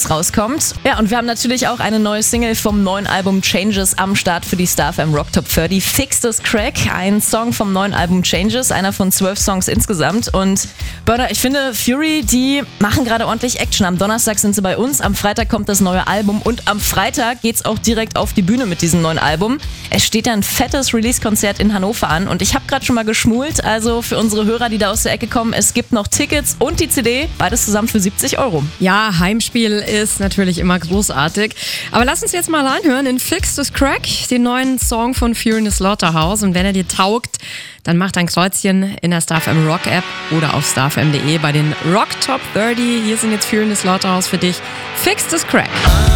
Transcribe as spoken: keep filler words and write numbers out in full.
jetzt rauskommt. Ja, und wir haben natürlich auch eine neue Single vom neuen Album Changes am Start für die Star F M Rock Top dreißig. Fix this Crack, ein Song vom neuen Album Changes, einer von zwölf Songs insgesamt. Und Burner, ich finde, Fury, die machen gerade ordentlich Action. Am Donnerstag sind sie bei uns, am Freitag kommt das neue Album und am Freitag geht's auch direkt auf die Bühne mit diesem neuen Album. Es steht ja ein fettes Release-Konzert in Hannover an und ich habe gerade schon mal geschmult, also für unsere Hörer, die da aus der Ecke kommen, es gibt noch Tickets und die C D, beides zusammen für siebzig Euro. Ja, Heimspiel ist natürlich immer großartig. Aber lass uns jetzt mal reinhören in Fix this Crack, den neuen Song von Fury in the Slaughterhouse. Und wenn er dir taugt, dann mach ein Kreuzchen in der Star F M Rock App oder auf star f m punkt d e bei den Rock Top dreißig. Hier sind jetzt Fury in the Slaughterhouse für dich. Fix this Crack.